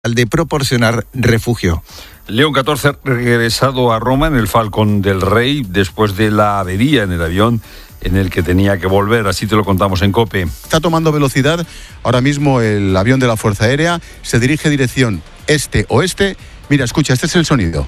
de proporcionar refugio. León XIV regresado a Roma en el Falcon del Rey después de la avería en el avión en el que tenía que volver. Así te lo contamos en COPE. Está tomando velocidad. Ahora mismo el avión de la Fuerza Aérea se dirige dirección este-oeste. Mira, escucha, este es el sonido.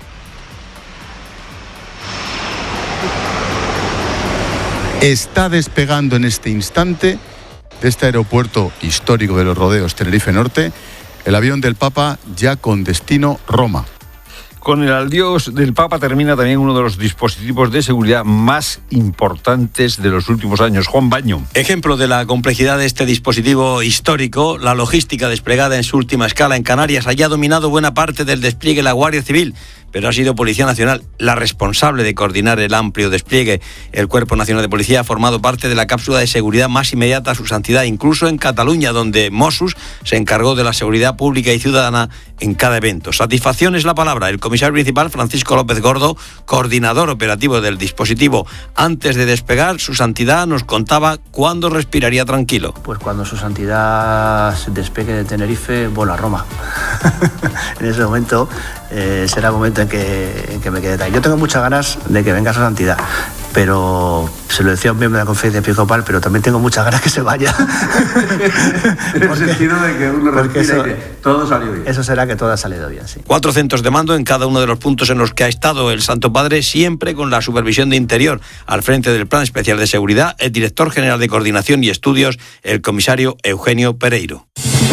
Está despegando en este instante de este aeropuerto histórico de Los Rodeos, Tenerife Norte, el avión del Papa ya con destino Roma. Con el adiós del Papa termina también uno de los dispositivos de seguridad más importantes de los últimos años. Juan Baño. Ejemplo de la complejidad de este dispositivo histórico, la logística desplegada en su última escala en Canarias haya dominado buena parte del despliegue de la Guardia Civil, pero ha sido Policía Nacional la responsable de coordinar el amplio despliegue. El Cuerpo Nacional de Policía ha formado parte de la cápsula de seguridad más inmediata a su santidad, incluso en Cataluña, donde Mossos se encargó de la seguridad pública y ciudadana en cada evento. Satisfacción es la palabra. El comisario principal, Francisco López Gordo, coordinador operativo del dispositivo, antes de despegar, su santidad nos contaba cuándo respiraría tranquilo. Pues cuando su santidad se despegue de Tenerife, vuela a Roma. En ese momento será el momento en que me quede ahí. Yo tengo muchas ganas de que venga su santidad, pero se lo decía a un miembro de la conferencia episcopal, pero también tengo muchas ganas que se vaya. En el sentido de que uno respira y que todo salió bien. Eso será que todo ha salido bien, sí. 4 centros de mando en cada uno de los puntos en los que ha estado el Santo Padre, siempre con la supervisión de Interior. Al frente del Plan Especial de Seguridad, el director general de Coordinación y Estudios, el comisario Eugenio Pereiro.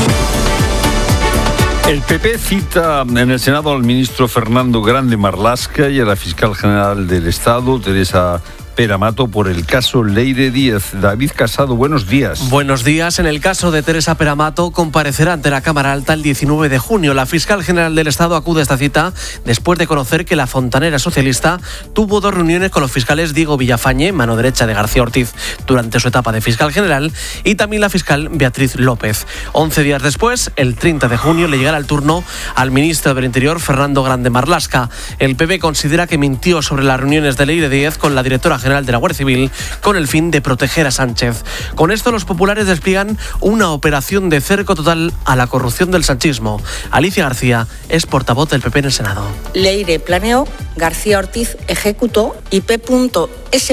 El PP cita en el Senado al ministro Fernando Grande Marlaska y a la fiscal general del Estado, Teresa Peramato, por el caso Leire Díez. David Casado, buenos días. Buenos días. En el caso de Teresa Peramato, comparecerá ante la Cámara Alta el 19 de junio. La fiscal general del Estado acude a esta cita después de conocer que la fontanera socialista tuvo 2 reuniones con los fiscales Diego Villafañe, mano derecha de García Ortiz, durante su etapa de fiscal general, y también la fiscal Beatriz López. 11 días después, el 30 de junio, le llegará el turno al ministro del Interior, Fernando Grande Marlaska. El PP considera que mintió sobre las reuniones de Leire Díez con la directora general de la Guardia Civil con el fin de proteger a Sánchez. Con esto los populares despliegan una operación de cerco total a la corrupción del sanchismo. Alicia García es portavoz del PP en el Senado. Leire planeó, García Ortiz ejecutó y P.S.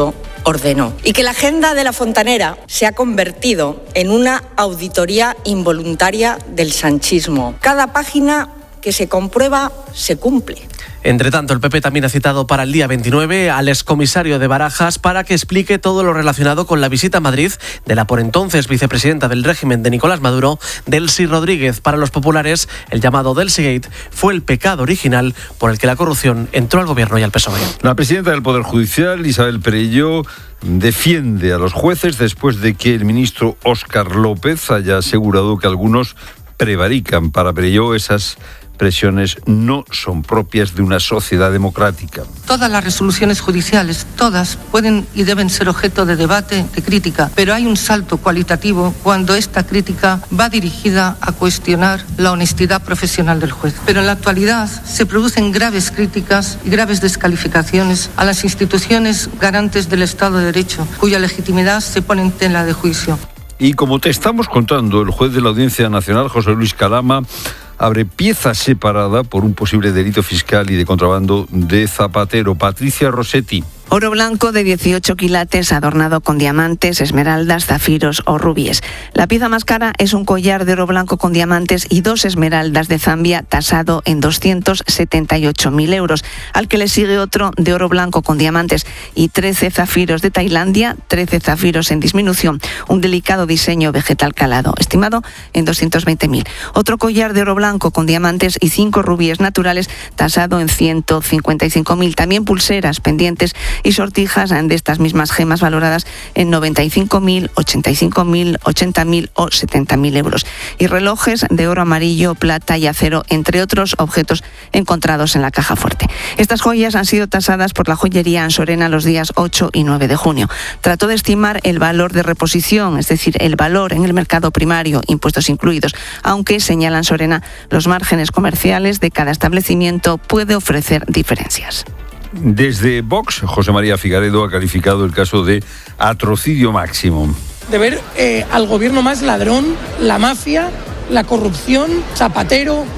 ordenó. Y que la agenda de la fontanera se ha convertido en una auditoría involuntaria del sanchismo. Cada página que se comprueba se cumple. Entre tanto, el PP también ha citado para el día 29 al excomisario de Barajas para que explique todo lo relacionado con la visita a Madrid de la por entonces vicepresidenta del régimen de Nicolás Maduro, Delcy Rodríguez. Para los populares, el llamado Delsygate fue el pecado original por el que la corrupción entró al gobierno y al PSOE. La presidenta del Poder Judicial, Isabel Perelló, defiende a los jueces después de que el ministro Óscar López haya asegurado que algunos prevarican. Para Perelló, esas presiones no son propias de una sociedad democrática. Todas las resoluciones judiciales, todas, pueden y deben ser objeto de debate, de crítica, pero hay un salto cualitativo cuando esta crítica va dirigida a cuestionar la honestidad profesional del juez. Pero en la actualidad se producen graves críticas y graves descalificaciones a las instituciones garantes del Estado de Derecho, cuya legitimidad se pone en tela de juicio. Y como te estamos contando, el juez de la Audiencia Nacional, José Luis Calama, abre pieza separada por un posible delito fiscal y de contrabando de Zapatero. Patricia Rossetti. Oro blanco de 18 quilates adornado con diamantes, esmeraldas, zafiros o rubíes. La pieza más cara es un collar de oro blanco con diamantes y 2 esmeraldas de Zambia tasado en 278.000 euros, al que le sigue otro de oro blanco con diamantes y 13 zafiros de Tailandia, 13 zafiros en disminución, un delicado diseño vegetal calado, estimado en 220.000. Otro collar de oro blanco con diamantes y 5 rubíes naturales tasado en 155.000. También pulseras, pendientes y sortijas de estas mismas gemas valoradas en 95.000, 85.000, 80.000 o 70.000 euros. Y relojes de oro amarillo, plata y acero, entre otros objetos encontrados en la caja fuerte. Estas joyas han sido tasadas por la joyería Ansorena los días 8 y 9 de junio. Trató de estimar el valor de reposición, es decir, el valor en el mercado primario, impuestos incluidos, aunque, señala Ansorena, los márgenes comerciales de cada establecimiento puede ofrecer diferencias. Desde Vox, José María Figaredo ha calificado el caso de atrocidio máximo. De ver al gobierno más ladrón, la mafia, la corrupción, Zapatero